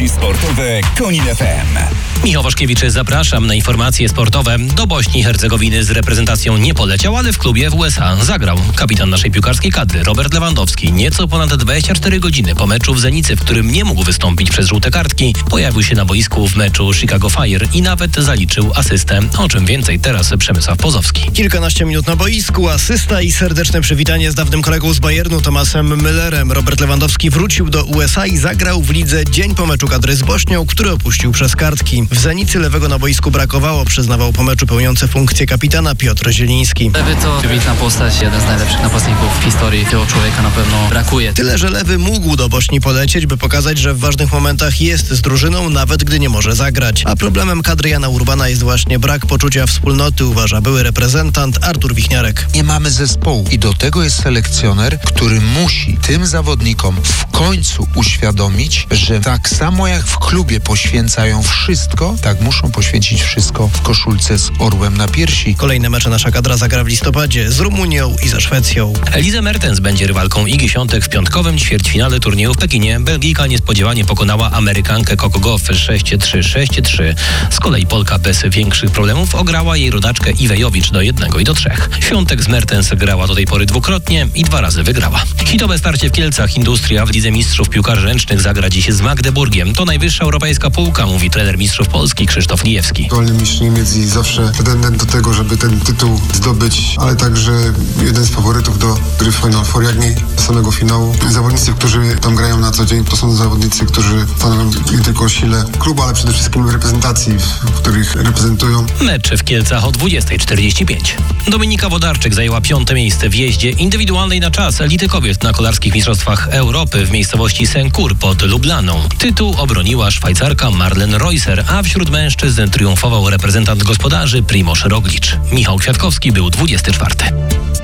Wiadomości sportowe Konin FM. Michał Waszkiewicz, zapraszam na informacje sportowe. Do Bośni i Hercegowiny z reprezentacją nie poleciał, ale w klubie w USA zagrał. Kapitan naszej piłkarskiej kadry, Robert Lewandowski, nieco ponad 24 godziny po meczu w Zenicy, w którym nie mógł wystąpić przez żółte kartki, pojawił się na boisku w meczu Chicago Fire i nawet zaliczył asystę. O czym więcej teraz Przemysław Pozowski. Kilkanaście minut na boisku, asysta i serdeczne przywitanie z dawnym kolegą z Bayernu, Thomasem Müllerem. Robert Lewandowski wrócił do USA i zagrał w lidze dzień po meczu kadry z Bośnią, który opuścił przez kartki. W Zenicy lewego na boisku brakowało, przyznawał po meczu pełniący funkcję kapitana Piotr Zieliński. Lewy to wybitna postać, jeden z najlepszych napastników w historii. Tego człowieka na pewno brakuje. Tyle, że lewy mógł do Bośni polecieć, by pokazać, że w ważnych momentach jest z drużyną, nawet gdy nie może zagrać. A problemem kadry Jana Urbana jest właśnie brak poczucia wspólnoty, uważa były reprezentant Artur Wichniarek. Nie mamy zespołu i do tego jest selekcjoner, który musi tym zawodnikom w końcu uświadomić, że tak samo jak w klubie poświęcają wszystko, tak muszą poświęcić wszystko w koszulce z orłem na piersi. Kolejne mecze nasza kadra zagra w listopadzie z Rumunią i ze Szwecją. Elise Mertens będzie rywalką Igi Świątek w piątkowym ćwierćfinale turnieju w Pekinie. Belgijka niespodziewanie pokonała Amerykankę Coco Gauff 6-3, 6-3. Z kolei Polka bez większych problemów ograła jej rodaczkę Iwejowicz do 1 i do 3. Świątek z Mertens grała do tej pory dwukrotnie i 2 razy wygrała. Hitowe starcie w Kielcach. Industria w Lidze Mistrzów Piłkarzy Ręcznych zagra dziś z Magdeburgiem. To najwyższa europejska półka, mówi trener mistrzów Polski Krzysztof Lijewski. Aktualny mistrz Niemiec i zawsze pretendent do tego, żeby ten tytuł zdobyć, ale także jeden z faworytów do gry w Final Four, jak nie samego finału. Zawodnicy, którzy tam grają na co dzień, to są zawodnicy, którzy stanowią nie tylko o sile klubu, ale przede wszystkim reprezentacji, w których reprezentują. Mecz w Kielcach o 20:45. Dominika Wodarczyk zajęła 5. miejsce w jeździe indywidualnej na czas elity kobiet na kolarskich mistrzostwach Europy w miejscowości Senkur pod Lublaną. Tytuł obroniła Szwajcarka Marlen Reusser, a wśród mężczyzn triumfował reprezentant gospodarzy Primož Roglič. Michał Kwiatkowski był 24.